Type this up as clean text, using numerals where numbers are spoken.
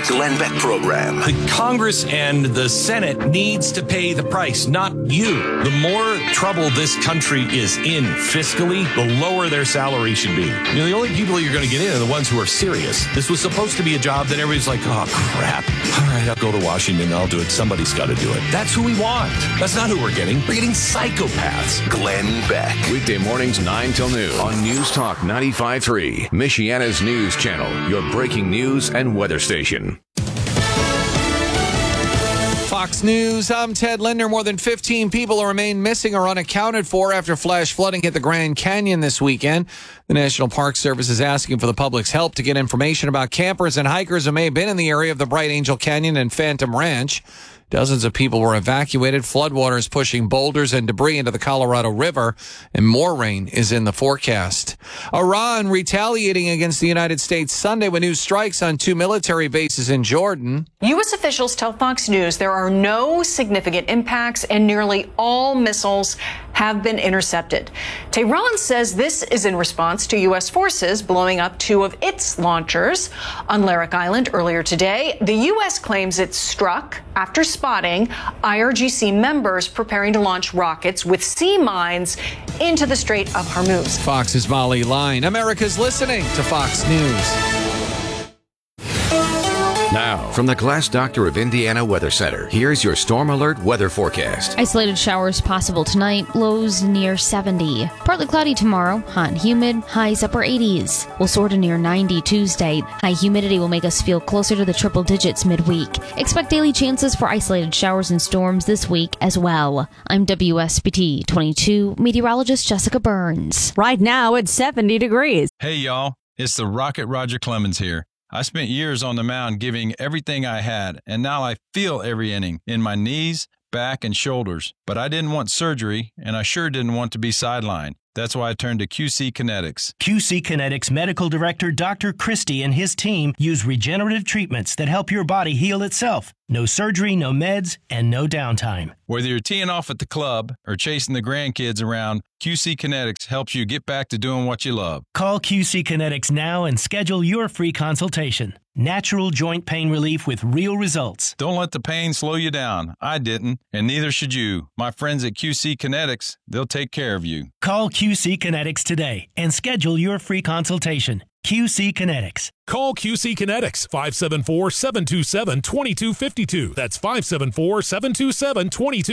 Glenn Beck Program. The Congress and the Senate needs to pay the price, not you. The more trouble this country is in fiscally, the lower their salary should be. The only people you're going to get in are the ones who are serious. This was supposed to be a job that everybody's like, oh, crap. All right, I'll go to Washington. I'll do it. Somebody's got to do it. That's who we want. That's not who we're getting. We're getting psychopaths. Glenn Beck. Weekday mornings 9 till noon on News Talk 95.3, Michiana's news channel, your breaking news and weather station. Fox News, I'm Ted Linder. More than 15 people remain missing or unaccounted for after flash flooding hit the Grand Canyon this weekend. The National Park Service is asking for the public's help to get information about campers and hikers who may have been in the area of the Bright Angel Canyon and Phantom Ranch. Dozens of people were evacuated. Floodwaters pushing boulders and debris into the Colorado River, and more rain is in the forecast. Iran retaliating against the United States Sunday with new strikes on 2 military bases in Jordan. U.S. officials tell Fox News there are no significant impacts and nearly all missiles have been intercepted. Tehran says this is in response to U.S. forces blowing up 2 of its launchers. On Larak Island earlier today, the U.S. claims it struck after spotting IRGC members preparing to launch rockets with sea mines into the Strait of Hormuz. Fox's Molly Line. America's listening to Fox News. Now, from the Glass Doctor of Indiana Weather Center, here's your Storm Alert weather forecast. Isolated showers possible tonight, lows near 70. Partly cloudy tomorrow, hot and humid, highs upper 80s. We'll soar to near 90 Tuesday. High humidity will make us feel closer to the triple digits midweek. Expect daily chances for isolated showers and storms this week as well. I'm WSBT 22 meteorologist Jessica Burns. Right now, it's 70 degrees. Hey, y'all. It's the Rocket Roger Clemens here. I spent years on the mound giving everything I had, and now I feel every inning in my knees, back, and shoulders. But I didn't want surgery, and I sure didn't want to be sidelined. That's why I turned to QC Kinetics. QC Kinetics Medical Director Dr. Christie and his team use regenerative treatments that help your body heal itself. No surgery, no meds, and no downtime. Whether you're teeing off at the club or chasing the grandkids around, QC Kinetics helps you get back to doing what you love. Call QC Kinetics now and schedule your free consultation. Natural joint pain relief with real results. Don't let the pain slow you down. I didn't, and neither should you. My friends at QC Kinetics, they'll take care of you. Call QC Kinetics today and schedule your free consultation. QC Kinetics. Call QC Kinetics, 574-727-2252. That's 574-727-2252.